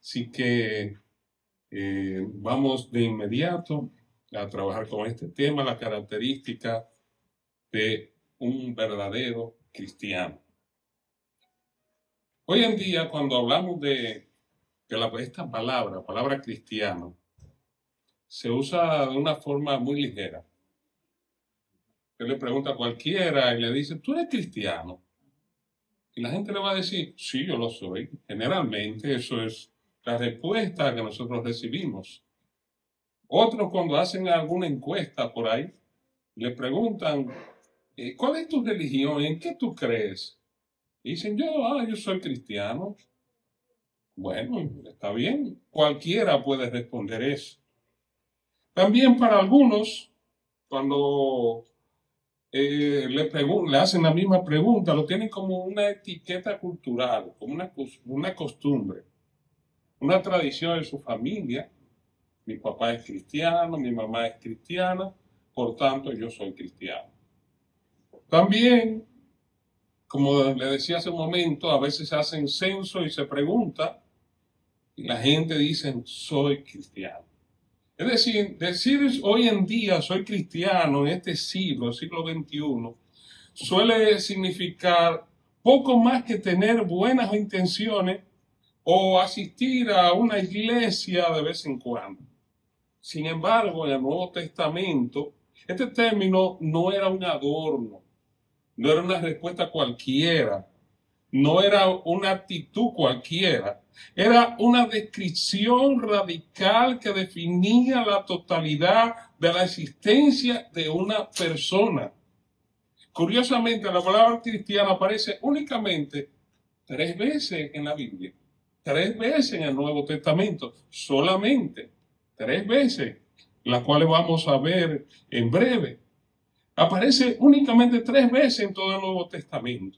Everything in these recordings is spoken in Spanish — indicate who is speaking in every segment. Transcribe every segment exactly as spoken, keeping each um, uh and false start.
Speaker 1: Así que eh, vamos de inmediato a trabajar con este tema, la característica de un verdadero cristiano. Hoy en día, cuando hablamos de, de la, esta palabra, palabra cristiano, se usa de una forma muy ligera. Usted le pregunta a cualquiera y le dice, ¿tú eres cristiano? Y la gente le va a decir, sí, yo lo soy. Generalmente eso es la respuesta que nosotros recibimos. Otros, cuando hacen alguna encuesta por ahí, le preguntan, ¿cuál es tu religión? ¿En qué tú crees? Y dicen, yo, ah, yo soy cristiano. Bueno, está bien. Cualquiera puede responder eso. También para algunos, cuando eh, le, le hacen la misma pregunta, lo tienen como una etiqueta cultural, como una, una costumbre, una tradición de su familia. Mi papá es cristiano, mi mamá es cristiana, por tanto yo soy cristiano. También, como le decía hace un momento, a veces se hacen censo y se pregunta, y la gente dice, soy cristiano. Es decir, decir hoy en día soy cristiano en este siglo, siglo veintiuno, suele significar poco más que tener buenas intenciones o asistir a una iglesia de vez en cuando. Sin embargo, en el Nuevo Testamento, este término no era un adorno, no era una respuesta cualquiera, no era una actitud cualquiera, era una descripción radical que definía la totalidad de la existencia de una persona. Curiosamente, la palabra cristiana aparece únicamente tres veces en la Biblia, tres veces en el Nuevo Testamento, solamente tres veces, las cuales vamos a ver en breve. Aparece únicamente tres veces en todo el Nuevo Testamento.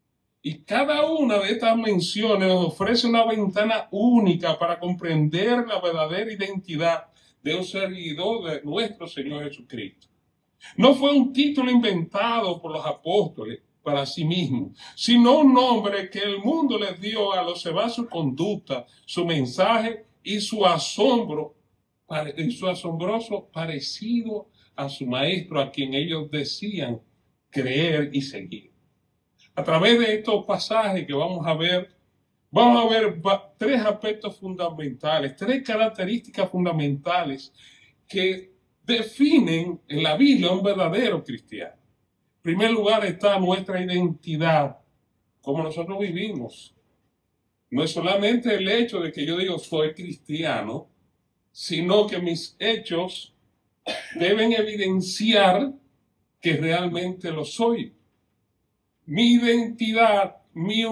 Speaker 1: Y cada una de estas menciones nos ofrece una ventana única para comprender la verdadera identidad de un seguidor de nuestro Señor Jesucristo. No fue un título inventado por los apóstoles para sí mismos, sino un nombre que el mundo les dio al observar su conducta, su mensaje y su asombro, y su asombroso parecido a su maestro, a quien ellos decían creer y seguir. A través de estos pasajes que vamos a ver, vamos a ver tres aspectos fundamentales, tres características fundamentales que definen en la Biblia un verdadero cristiano. En primer lugar está nuestra identidad, como nosotros vivimos. No es solamente el hecho de que yo digo soy cristiano, sino que mis hechos deben evidenciar que realmente lo soy. Mi identidad, mi